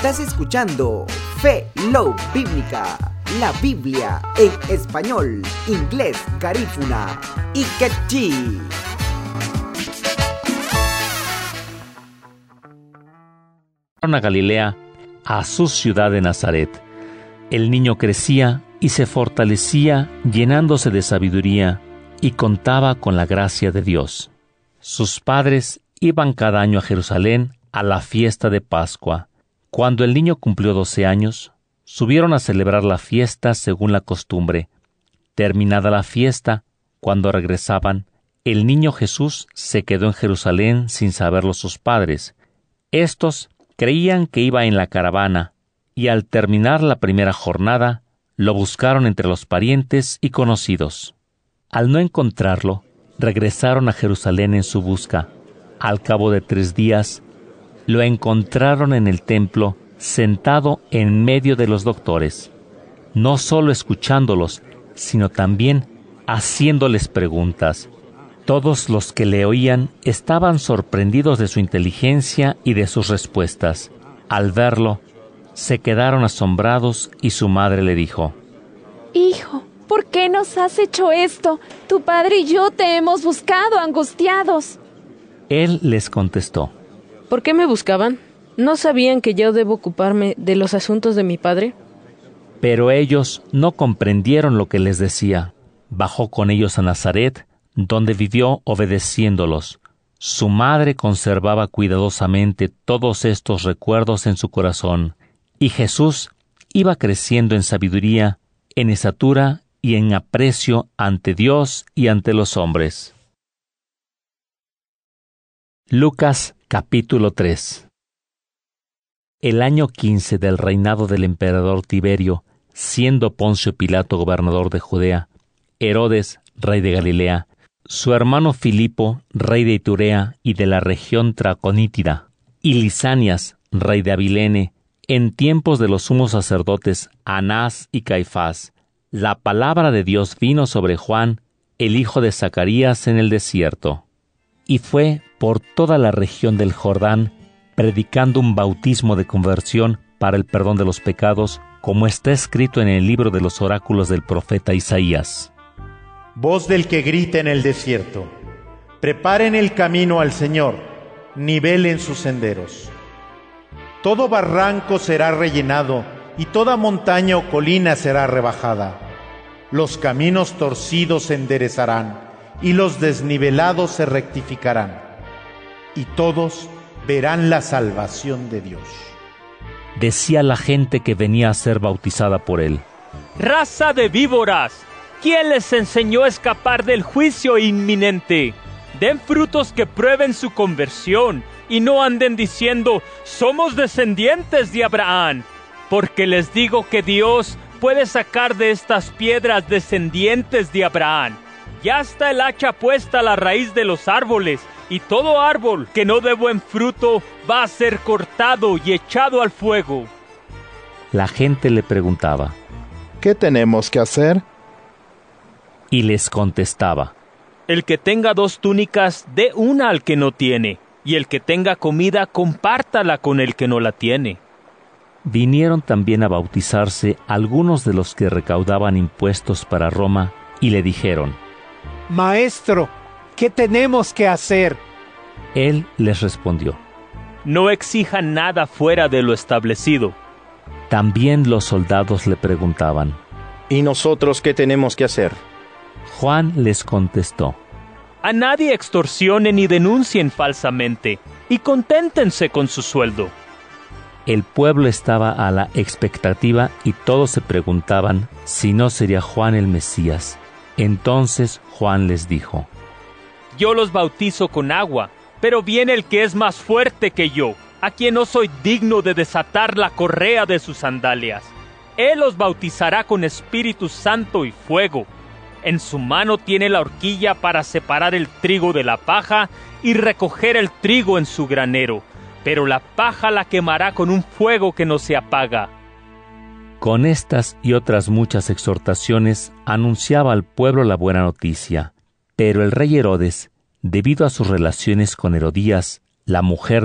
Estás escuchando Fe Love Bíblica, la Biblia en español, inglés, garífuna y quechí. A Galilea, a su ciudad de Nazaret. El niño crecía y se fortalecía, llenándose de sabiduría, y contaba con la gracia de Dios. Sus padres iban cada año a Jerusalén a la fiesta de Pascua. Cuando el niño cumplió 12 años, subieron a celebrar la fiesta según la costumbre. Terminada la fiesta, cuando regresaban, el niño Jesús se quedó en Jerusalén sin saberlo sus padres. Estos creían que iba en la caravana, y al terminar la primera jornada, lo buscaron entre los parientes y conocidos. Al no encontrarlo, regresaron a Jerusalén en su busca. Al cabo de 3 días, lo encontraron en el templo, sentado en medio de los doctores, no solo escuchándolos, sino también haciéndoles preguntas. Todos los que le oían estaban sorprendidos de su inteligencia y de sus respuestas. Al verlo, se quedaron asombrados y su madre le dijo: «Hijo, ¿por qué nos has hecho esto? Tu padre y yo te hemos buscado angustiados». Él les contestó: ¿Por qué me buscaban? ¿No sabían que yo debo ocuparme de los asuntos de mi padre? Pero ellos no comprendieron lo que les decía. Bajó con ellos a Nazaret, donde vivió obedeciéndolos. Su madre conservaba cuidadosamente todos estos recuerdos en su corazón, y Jesús iba creciendo en sabiduría, en estatura y en aprecio ante Dios y ante los hombres. Lucas capítulo 3. El año 15 del reinado del emperador Tiberio, siendo Poncio Pilato gobernador de Judea, Herodes, rey de Galilea, su hermano Filipo, rey de Iturea y de la región traconítida, y Lisanias, rey de Abilene, en tiempos de los sumos sacerdotes Anás y Caifás, la palabra de Dios vino sobre Juan, el hijo de Zacarías, en el desierto. Y fue por toda la región del Jordán, predicando un bautismo de conversión para el perdón de los pecados, como está escrito en el libro de los oráculos del profeta Isaías. Voz del que grita en el desierto: preparen el camino al Señor, nivelen sus senderos. Todo barranco será rellenado, y toda montaña o colina será rebajada. Los caminos torcidos se enderezarán, y los desnivelados se rectificarán. Y todos verán la salvación de Dios. Decía la gente que venía a ser bautizada por él: ¡Raza de víboras! ¿Quién les enseñó a escapar del juicio inminente? Den frutos que prueben su conversión, y no anden diciendo: somos descendientes de Abraham. Porque les digo que Dios puede sacar de estas piedras descendientes de Abraham. Ya está el hacha puesta a la raíz de los árboles, y todo árbol que no dé buen fruto va a ser cortado y echado al fuego. La gente le preguntaba: ¿qué tenemos que hacer? Y les contestaba: el que tenga 2 túnicas, dé una al que no tiene, y el que tenga comida, compártala con el que no la tiene. Vinieron también a bautizarse algunos de los que recaudaban impuestos para Roma, y le dijeron: Maestro, ¿qué tenemos que hacer? Él les respondió: no exijan nada fuera de lo establecido. También los soldados le preguntaban: ¿y nosotros qué tenemos que hacer? Juan les contestó: a nadie extorsionen ni denuncien falsamente, y conténtense con su sueldo. El pueblo estaba a la expectativa y todos se preguntaban si no sería Juan el Mesías. Entonces Juan les dijo: yo los bautizo con agua, pero viene el que es más fuerte que yo, a quien no soy digno de desatar la correa de sus sandalias. Él los bautizará con Espíritu Santo y fuego. En su mano tiene la horquilla para separar el trigo de la paja y recoger el trigo en su granero, pero la paja la quemará con un fuego que no se apaga. Con estas y otras muchas exhortaciones anunciaba al pueblo la buena noticia. Pero el rey Herodes, debido a sus relaciones con Herodías, la mujer